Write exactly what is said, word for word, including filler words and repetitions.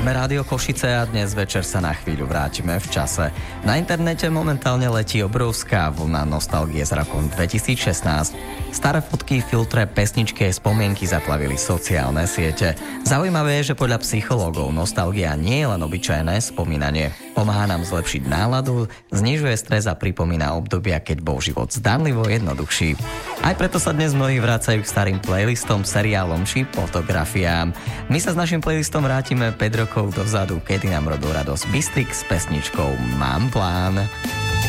Sme Rádio Košice a dnes večer sa na chvíľu vrátime v čase. Na internete momentálne letí obrovská vlna nostalgie z rokom dvetisícšestnásť. Staré fotky, filtre, pesničky a spomienky zaplavili sociálne siete. Zaujímavé je, že podľa psychológov nostalgia nie je len obyčajné spomínanie. Pomáha nám zlepšiť náladu, znižuje stres a pripomína obdobia, keď bol život zdanlivo jednoduchší. Aj preto sa dnes mnohí vracajú k starým playlistom, seriálom či fotografiám. My sa s našim playlistom vrátime päť rokov dozadu, kedy nám robil radosť Bystrik s pesničkou Mám plán.